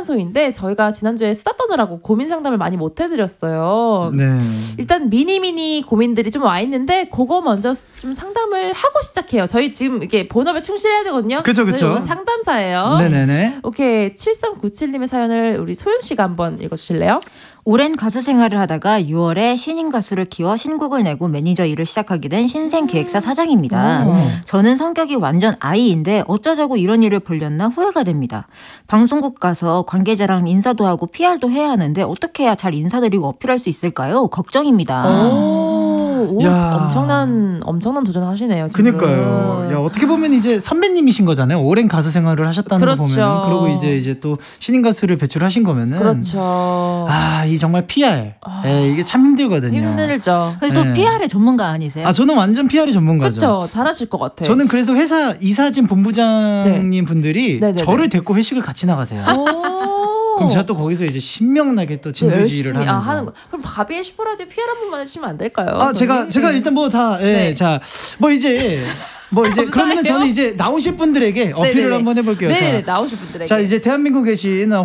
상담소인데 저희가 지난주에 수다 떠느라고 고민 상담을 많이 못 해드렸어요. 네. 일단 미니 고민들이 좀 와 있는데 그거 먼저 좀 상담을 하고 시작해요. 저희 지금 이게 본업에 충실해야 되거든요. 그쵸. 저희 상담사예요. 네네네. 오케이. 7397님의 사연을 우리 소윤 씨가 한번 읽어주실래요? 오랜 가수 생활을 하다가 6월에 신인 가수를 키워 신곡을 내고 매니저 일을 시작하게 된 신생 기획사 사장입니다. 저는 성격이 완전 아이인데 어쩌자고 이런 일을 벌렸나 후회가 됩니다. 방송국 가서 관계자랑 인사도 하고 PR도 해야 하는데 어떻게 해야 잘 인사드리고 어필할 수 있을까요? 걱정입니다. 엄청난 도전하시네요. 지금. 그니까요. 야, 어떻게 보면 이제 선배님이신 거잖아요. 오랜 가수 생활을 하셨다는 거 보면. 그리고 이제 또 신인 가수를 배출하신 거면은. 그렇죠. 이 정말 PR. 이게 참 힘들거든요. 힘들죠. 그래도 또 PR의 전문가 아니세요? 저는 완전 PR의 전문가죠. 그렇죠. 잘하실 것 같아요. 저는 그래서 회사 이사진 본부장님 분들이 네네네. 저를 데리고 회식을 같이 나가세요. 그럼 제가 또 거기서 이제 신명나게 또 진두지휘를 하면서. 하는 거. 그럼 바비의 슈퍼라디오 PR 한 번만 해주시면 안 될까요? 제가 일단 뭐 다 자 뭐 이제 그러면은 저는 이제 나오실 분들에게 어필을 한번 해볼게요. 네, 나오실 분들에게. 자 이제 대한민국에 계신